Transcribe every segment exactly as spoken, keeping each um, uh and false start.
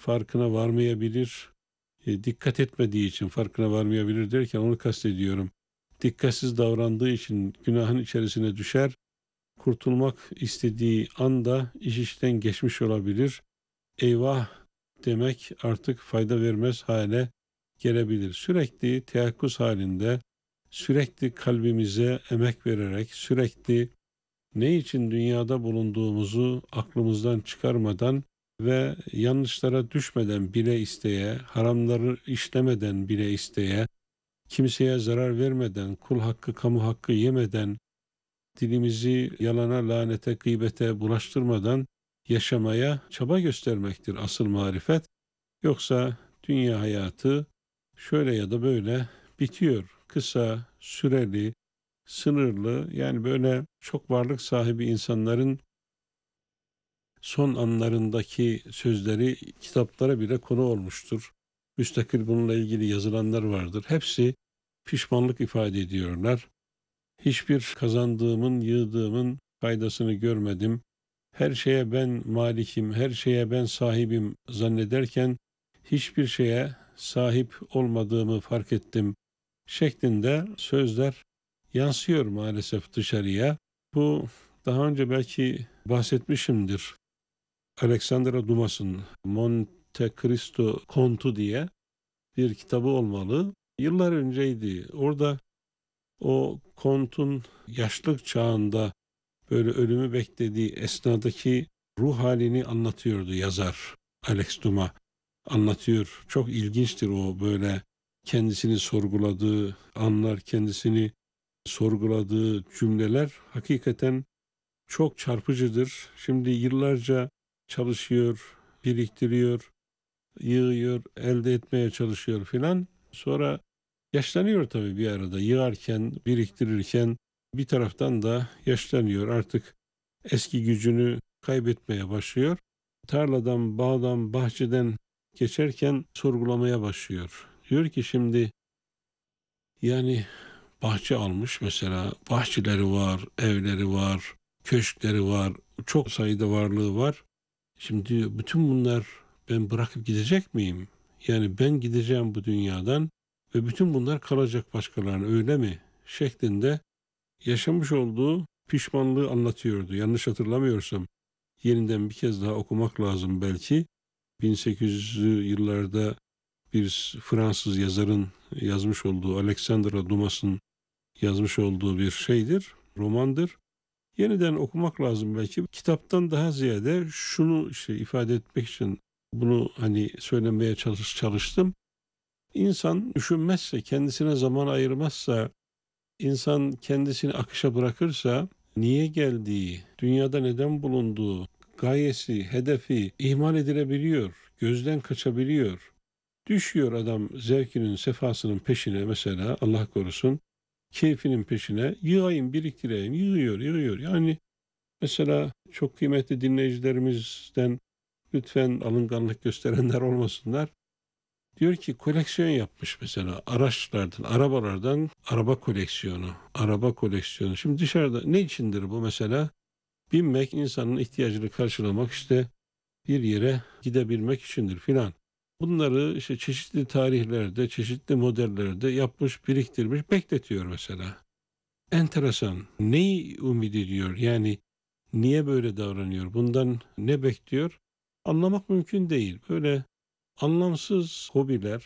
farkına varmayabilir. E, dikkat etmediği için farkına varmayabilir derken onu kastediyorum. Dikkatsiz davrandığı için günahın içerisine düşer. Kurtulmak istediği anda iş işten geçmiş olabilir. Eyvah demek artık fayda vermez hale gelebilir. Sürekli teyakkuz halinde, sürekli kalbimize emek vererek, sürekli ne için dünyada bulunduğumuzu aklımızdan çıkarmadan ve yanlışlara düşmeden bile isteye, haramları işlemeden bile isteye, kimseye zarar vermeden, kul hakkı, kamu hakkı yemeden, dilimizi yalana, lanete, gıybete bulaştırmadan yaşamaya çaba göstermektir asıl marifet. Yoksa dünya hayatı şöyle ya da böyle bitiyor. Kısa, süreli, sınırlı, yani böyle çok varlık sahibi insanların son anlarındaki sözleri kitaplara bile konu olmuştur. Müstakil bununla ilgili yazılanlar vardır. Hepsi pişmanlık ifade ediyorlar. Hiçbir kazandığımın, yığdığımın faydasını görmedim. Her şeye ben malikim, her şeye ben sahibim zannederken hiçbir şeye sahip olmadığımı fark ettim şeklinde sözler yansıyor maalesef dışarıya. Bu daha önce belki bahsetmişimdir. Alexandra Dumas'ın Monte Cristo Kontu diye bir kitabı olmalı. Yıllar önceydi. Orada o kontun yaşlık çağında böyle ölümü beklediği esnadaki ruh halini anlatıyordu yazar. Alex Dumas anlatıyor. Çok ilginçtir o, böyle kendisini sorguladığı anlar, kendisini sorguladığı cümleler hakikaten çok çarpıcıdır. Şimdi yıllarca çalışıyor, biriktiriyor, yığıyor, elde etmeye çalışıyor filan. Sonra yaşlanıyor tabii bir arada. Yığarken, biriktirirken bir taraftan da yaşlanıyor. Artık eski gücünü kaybetmeye başlıyor. Tarladan, bağdan, bahçeden geçerken sorgulamaya başlıyor. Diyor ki şimdi, yani bahçe almış mesela, bahçeleri var, evleri var, köşkleri var, çok sayıda varlığı var. Şimdi bütün bunlar, ben bırakıp gidecek miyim? Yani ben gideceğim bu dünyadan ve bütün bunlar kalacak başkalarına, öyle mi? Şeklinde yaşamış olduğu pişmanlığı anlatıyordu. Yanlış hatırlamıyorsam yeniden bir kez daha okumak lazım belki. bin sekiz yüzlü yıllarda bir Fransız yazarın yazmış olduğu, Alexandra Dumas'ın yazmış olduğu bir şeydir, romandır. Yeniden okumak lazım belki. Kitaptan daha ziyade şunu işte ifade etmek için bunu hani söylemeye çalış, çalıştım. İnsan düşünmezse, kendisine zaman ayırmazsa, insan kendisini akışa bırakırsa niye geldiği, dünyada neden bulunduğu, gayesi, hedefi ihmal edilebiliyor, gözden kaçabiliyor. Düşüyor adam zevkinin, sefasının peşine mesela, Allah korusun, keyfinin peşine, yığayım, biriktireyim, yığıyor, yığıyor. Yani mesela çok kıymetli dinleyicilerimizden lütfen alınganlık gösterenler olmasınlar. Diyor ki koleksiyon yapmış mesela, araçlardan, arabalardan araba koleksiyonu, araba koleksiyonu. Şimdi dışarıda ne içindir bu mesela? Binmek, insanın ihtiyacını karşılamak, işte bir yere gidebilmek içindir filan. Bunları işte çeşitli tarihlerde, çeşitli modellerde yapmış, biriktirmiş, bekletiyor mesela. Enteresan. Neyi ümit ediyor? Yani niye böyle davranıyor? Bundan ne bekliyor? Anlamak mümkün değil. Böyle anlamsız hobiler,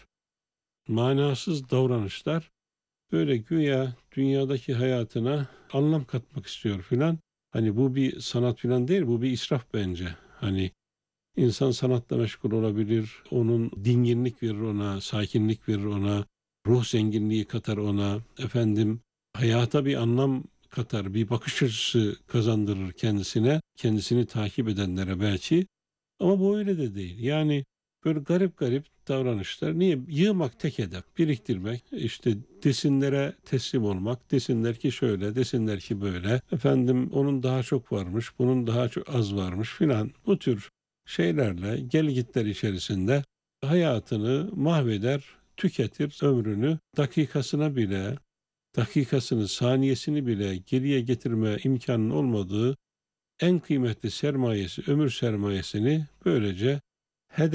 manasız davranışlar, böyle güya dünyadaki hayatına anlam katmak istiyor filan. Hani bu bir sanat filan değil, bu bir israf bence. Hani insan sanatla meşgul olabilir, onun dinginlik verir ona, sakinlik verir ona, ruh zenginliği katar ona, efendim hayata bir anlam katar, bir bakış açısı kazandırır kendisine, kendisini takip edenlere belki. Ama bu öyle de değil. Yani böyle garip garip davranışlar. Niye? Yığmak tek hedef. Biriktirmek. İşte desinlere teslim olmak. Desinler ki şöyle, desinler ki böyle. Efendim onun daha çok varmış, bunun daha çok az varmış filan. Bu tür şeylerle gelgitler içerisinde hayatını mahveder, tüketir, ömrünü dakikasına bile, dakikasını, saniyesini bile geriye getirme imkanının olmadığı en kıymetli sermayesi, ömür sermayesini böylece